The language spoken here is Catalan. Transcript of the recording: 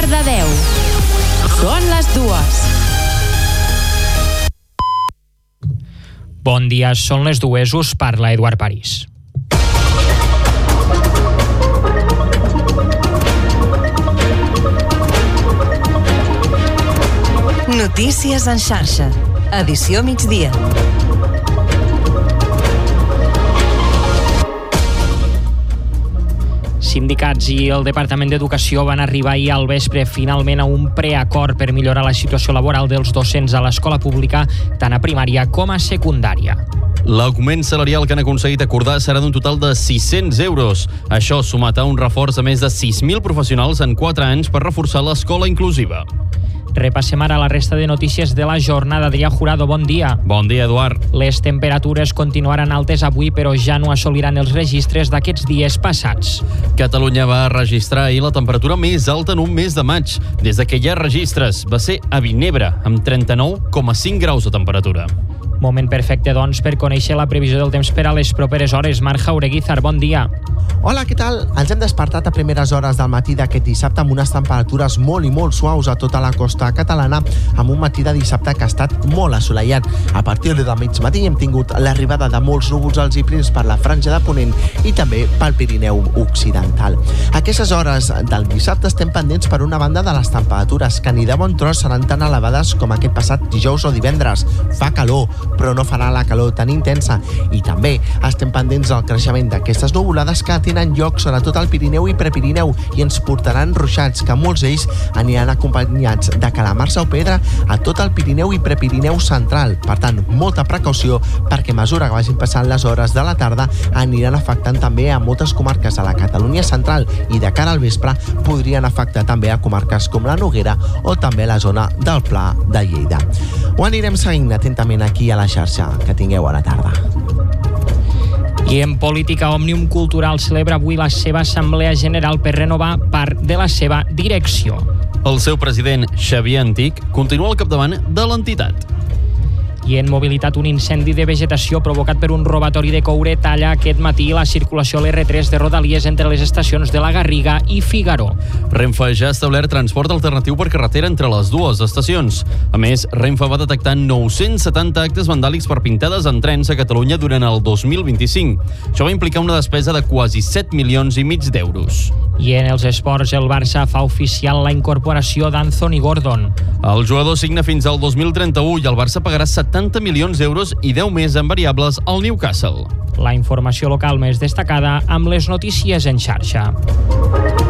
Cardedeu. Són les 2. Bon dia, són les 2, us parla Eduard París. Notícies en xarxa. Edició migdia. Sindicats i el Departament d'Educació van arribar ahir al vespre finalment a un preacord per millorar la situació laboral dels docents a l'escola pública, tant a primària com a secundària. L'augment salarial que han aconseguit acordar serà d'un total de 600 euros. Això sumat a un reforç de més de 6.000 professionals en 4 anys per reforçar l'escola inclusiva. Repassem ara la resta de notícies de la jornada. Adrià Jurado, bon dia. Bon dia, Eduard. Les temperatures continuaran altes avui, però ja no assoliran els registres d'aquests dies passats. Catalunya va registrar ahir la temperatura més alta en un mes de maig. Des que hi ha registres, va ser a Vinebre, amb 39,5 graus de temperatura. Moment perfecte, doncs, per conèixer la previsió del temps per a les properes hores. Marc Jaureguizar, bon dia. Hola, què tal? Ens hem despertat a primeres hores del matí d'aquest dissabte amb unes temperatures molt i molt suaus a tota la costa catalana, amb un matí de dissabte que ha estat molt assolellat. A partir de mig matí hem tingut l'arribada de molts núvols alts i prims per la franja de Ponent i també pel Pirineu Occidental. A aquestes hores del dissabte estem pendents per una banda de les temperatures que ni de bon tros seran tan elevades com aquest passat dijous o divendres. Fa calor, però no farà la calor tan intensa, i també estem pendents del creixement d'aquestes nuvolades que tenen lloc sobretot al Pirineu i Prepirineu i ens portaran ruixats que molts d'ells aniran acompanyats de calamarsa o pedra a tot el Pirineu i Prepirineu central. Per tant, molta precaució perquè a mesura que vagin passant les hores de la tarda aniran afectant també a moltes comarques de la Catalunya central i de cara al vespre podrien afectar també a comarques com la Noguera o també la zona del Pla de Lleida. Ho anirem seguint atentament aquí a la xarxa. Que tingueu bona tarda. I en política, Òmnium Cultural celebra avui la seva assemblea general per renovar part de la seva direcció. El seu president, Xavier Antic, continua al capdavant de l'entitat. I en mobilitat, un incendi de vegetació provocat per un robatori de coure talla aquest matí la circulació a l'R3 de Rodalies entre les estacions de la Garriga i Figaró. Renfe ja ha establert transport alternatiu per carretera entre les dues estacions. A més, Renfe va detectar 970 actes vandàlics per pintades en trens a Catalunya durant el 2025. Això va implicar una despesa de quasi 7,5 milions d'euros. I en els esports, el Barça fa oficial la incorporació d'Anthony Gordon. El jugador signa fins al 2031 i el Barça pagarà 70 milions d'euros i 10 més en variables al Newcastle. La informació local més destacada amb les notícies en xarxa.